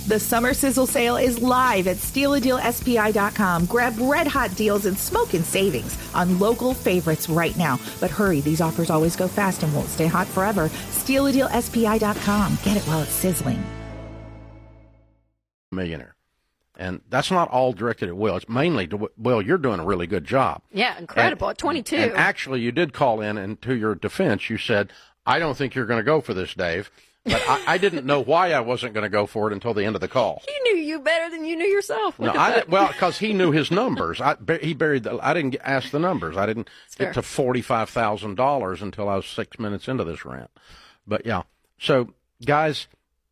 The Summer Sizzle Sale is live at StealADealSPI.com. Grab red-hot deals and smoking savings on local favorites right now. But hurry, these offers always go fast and won't stay hot forever. StealADealSPI.com. Get it while it's sizzling. Millionaire. And that's not all directed at Will. It's mainly to Will. You're doing a really good job. Yeah, incredible. At 22. And actually, you did call in, and to your defense, you said, I don't think you're going to go for this, Dave. But I didn't know why I wasn't going to go for it until the end of the call. He knew you better than you knew yourself. Well, because he knew his numbers. I didn't ask the numbers. I didn't get to $45,000 until I was 6 minutes into this rant. But, yeah. So, guys,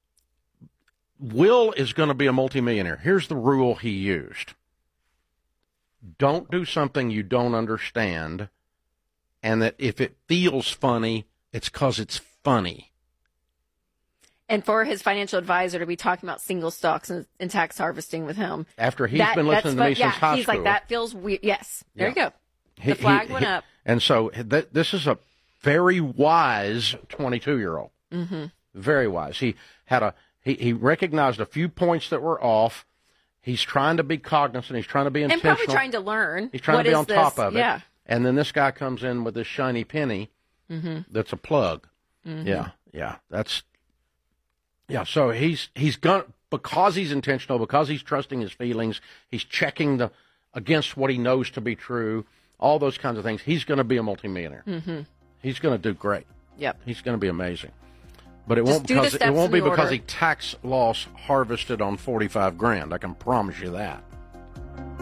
Will is going to be a multimillionaire. Here's the rule he used. Don't do something you don't understand, and that if it feels funny, it's because it's funny. And for his financial advisor to be talking about single stocks and tax harvesting with him. After he's been listening to me since high he's school. like, that feels weird. Yes, there you go. The flag went up. And so this is a very wise 22-year-old. Mm-hmm. Very wise. He had he recognized a few points that were off. He's trying to be cognizant. He's trying to be intentional. And probably trying to learn. He's trying to be on top of it. Yeah. And then this guy comes in with this shiny penny that's a plug. Mm-hmm. Yeah. So he's going, because he's intentional, because he's trusting his feelings, he's checking against what he knows to be true, all those kinds of things. He's going to be a multimillionaire. Mm-hmm. He's going to do great. Yep. He's going to be amazing. But it won't be because he tax loss harvested on $45,000. I can promise you that.